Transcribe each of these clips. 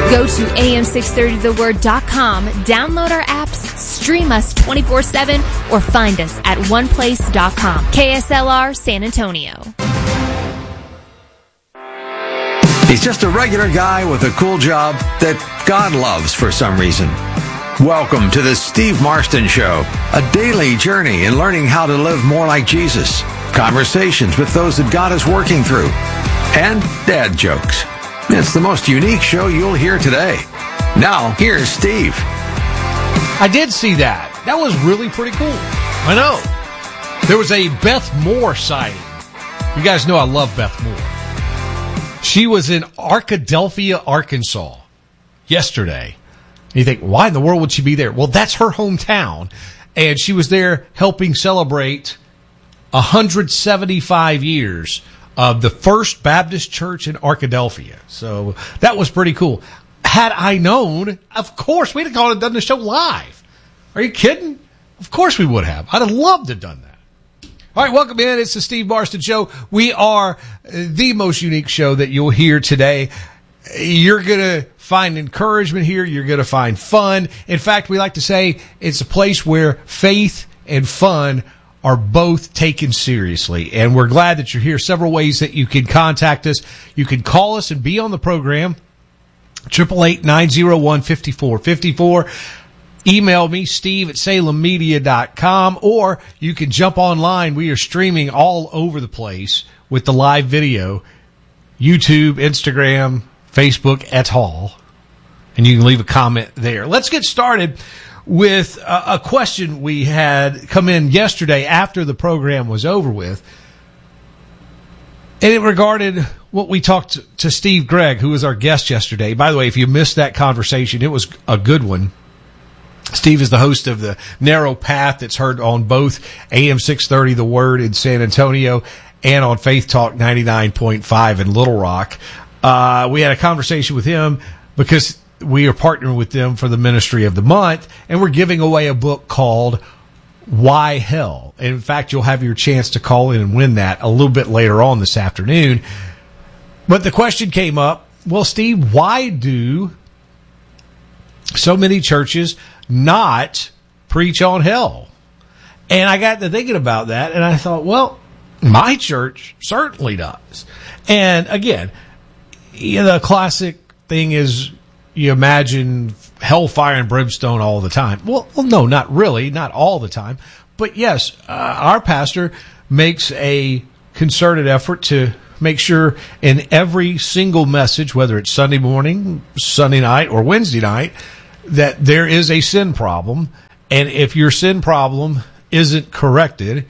Go to am630theword.com, download our apps, stream us 24/7, or find us at oneplace.com. KSLR San Antonio. He's just a regular guy with a cool job that God loves for some reason. Welcome to the Steve Marston Show, a daily journey in learning how to live more like Jesus, conversations with those that God is working through, and dad jokes. It's the most unique show you'll hear today. Now, here's Steve. I did see that. That was really pretty cool. I know. There was a Beth Moore sighting. You guys know I love Beth Moore. She was in Arkadelphia, Arkansas yesterday. And you think, why in the world would she be there? Well, that's her hometown. And she was there helping celebrate 175 years of the First Baptist Church in Arkadelphia. So that was pretty cool. Had I known, of course, we'd have gone and done the show live. Are you kidding? Of course we would have. I'd have loved to have done that. All right, welcome in. It's the Steve Marston Show. We are the most unique show that you'll hear today. You're going to find encouragement here. You're going to find fun. In fact, we like to say it's a place where faith and fun are both taken seriously. And we're glad that you're here. Several ways that you can contact us. You can call us and be on the program. 888-901-5454. Email me, steve@salemmedia.com, or you can jump online. We are streaming all over the place with the live video. YouTube, Instagram, Facebook, et al. And you can leave a comment there. Let's get started with a question we had come in yesterday after the program was over with. And it regarded what we talked to Steve Gregg, who was our guest yesterday. By the way, if you missed that conversation, it was a good one. Steve is the host of the Narrow Path that's heard on both AM 630 The Word in San Antonio and on Faith Talk 99.5 in Little Rock. We had a conversation with him because we are partnering with them for the Ministry of the Month, and we're giving away a book called Why Hell? And in fact, you'll have your chance to call in and win that a little bit later on this afternoon. But the question came up, well, Steve, why do so many churches not preach on hell? And I got to thinking about that, and I thought, well, my church certainly does. And again, the classic thing is you imagine hellfire and brimstone all the time. Well, no, not really, not all the time. But yes, our pastor makes a concerted effort to make sure in every single message, whether it's Sunday morning, Sunday night, or Wednesday night, that there is a sin problem. And if your sin problem isn't corrected,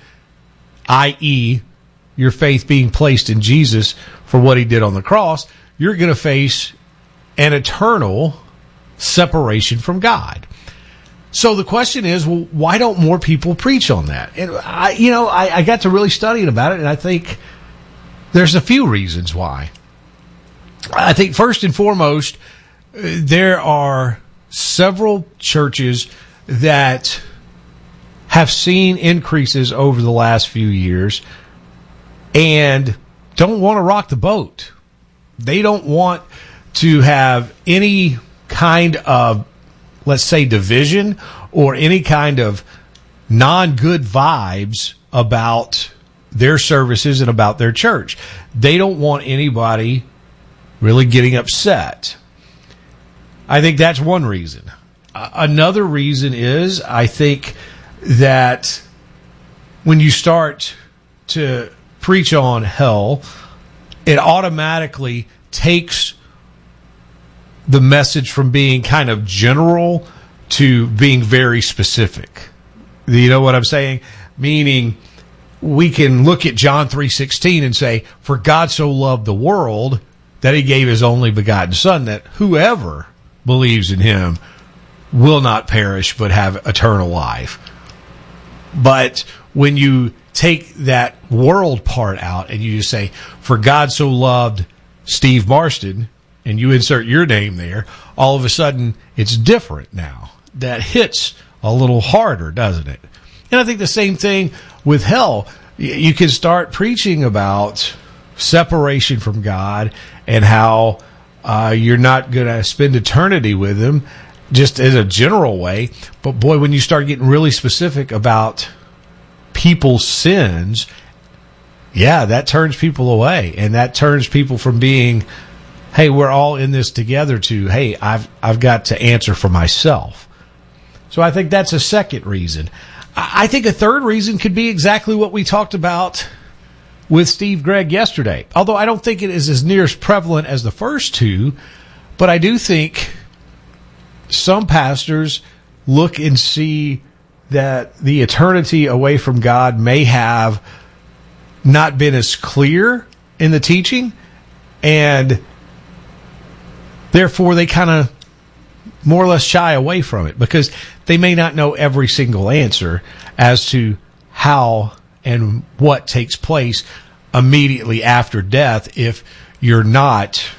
i.e., your faith being placed in Jesus for what he did on the cross, you're going to face an eternal separation from God. So the question is, well, why don't more people preach on that? And I got to really studying about it, and I think there's a few reasons why. I think first and foremost, there are several churches that have seen increases over the last few years and don't want to rock the boat. They don't want to have any kind of, let's say, division or any kind of non-good vibes about their services and about their church. They don't want anybody really getting upset. I think that's one reason. Another reason is, I think that when you start to preach on hell, it automatically takes the message from being kind of general to being very specific. You know what I'm saying? Meaning, we can look at John 3:16 and say, for God so loved the world that he gave his only begotten Son, that whoever believes in him will not perish but have eternal life. But when you take that world part out and you just say, for God so loved Steve Marston, and you insert your name there, all of a sudden it's different now. That hits a little harder, doesn't it? And I think the same thing with hell. You can start preaching about separation from God and how You're not going to spend eternity with him, just as a general way. But boy, when you start getting really specific about people's sins, yeah, that turns people away, and that turns people from being, hey, we're all in this together, to, hey, I've got to answer for myself. So I think that's a second reason. I think a third reason could be exactly what we talked about with Steve Gregg yesterday. Although I don't think it is as near as prevalent as the first two, but I do think some pastors look and see that the eternity away from God may have not been as clear in the teaching, and therefore they kind of more or less shy away from it because they may not know every single answer as to how and what takes place immediately after death if you're not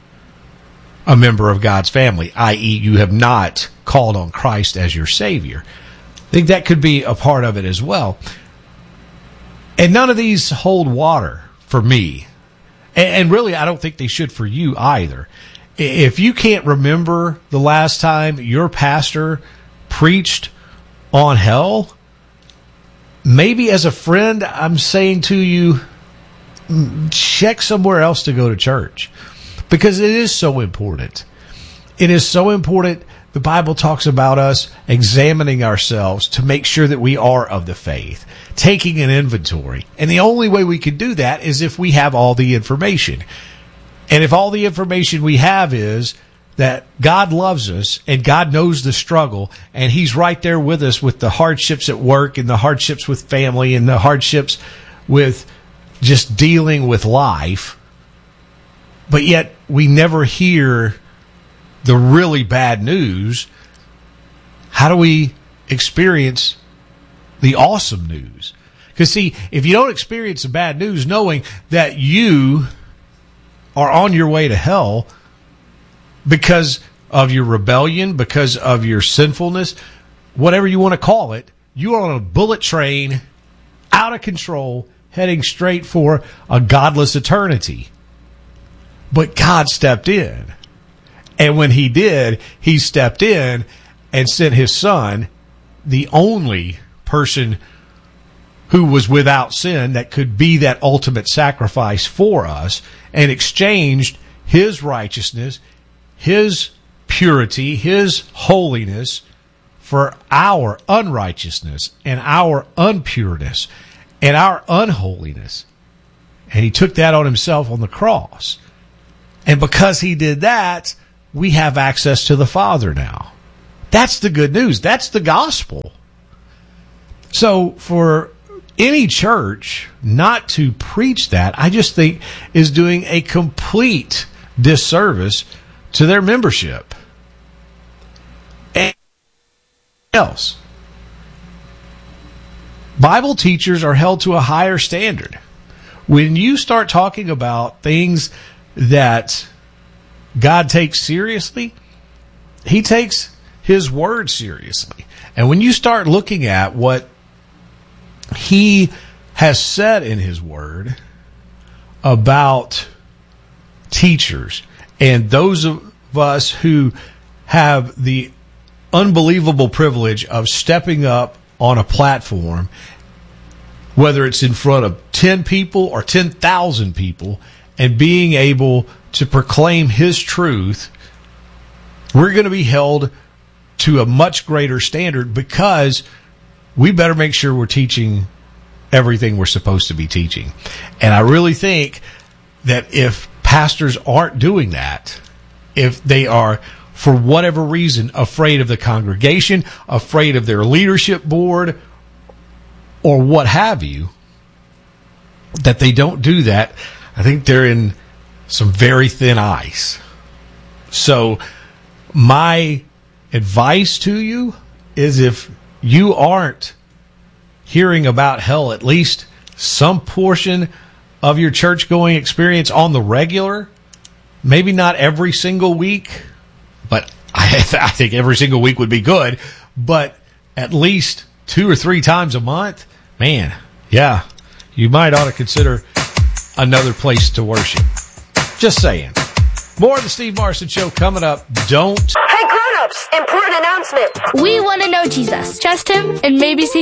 a member of God's family, i.e. you have not called on Christ as your Savior. I think that could be a part of it as well. And none of these hold water for me. And really, I don't think they should for you either. If you can't remember the last time your pastor preached on hell, maybe as a friend, I'm saying to you, check somewhere else to go to church, because it is so important. It is so important. The Bible talks about us examining ourselves to make sure that we are of the faith, taking an inventory. And the only way we can do that is if we have all the information. And if all the information we have is that God loves us and God knows the struggle and he's right there with us with the hardships at work and the hardships with family and the hardships with just dealing with life, but yet we never hear the really bad news, how do we experience the awesome news? Because see, if you don't experience the bad news knowing that you are on your way to hell because of your rebellion, because of your sinfulness, whatever you want to call it, you are on a bullet train, out of control, heading straight for a godless eternity. But God stepped in. And when he did, he stepped in and sent his son, the only person who was without sin that could be that ultimate sacrifice for us, and exchanged his righteousness, his purity, his holiness for our unrighteousness and our unpureness and our unholiness. And he took that on himself on the cross. And because he did that, we have access to the Father now. That's the good news. That's the gospel. So for any church not to preach that, I just think is doing a complete disservice to their membership. And else, Bible teachers are held to a higher standard. When you start talking about things that God takes seriously, he takes his word seriously. And when you start looking at what he has said in his word about teachers and those of us who have the unbelievable privilege of stepping up on a platform, whether it's in front of 10 people or 10,000 people, and being able to proclaim his truth, we're going to be held to a much greater standard because we better make sure we're teaching everything we're supposed to be teaching. And I really think that if pastors aren't doing that, if they are, for whatever reason, afraid of the congregation, afraid of their leadership board, or what have you, that they don't do that, I think they're in some very thin ice. So my advice to you is, if you aren't hearing about hell at least some portion of your church-going experience on the regular, maybe not every single week, but I think every single week would be good, but at least 2 or 3 times a month, man, yeah, you might ought to consider another place to worship. Just saying. More of the Steve Marston Show coming up. Don't. Hey, grown-ups, important announcement. We want to know Jesus. Trust him and maybe see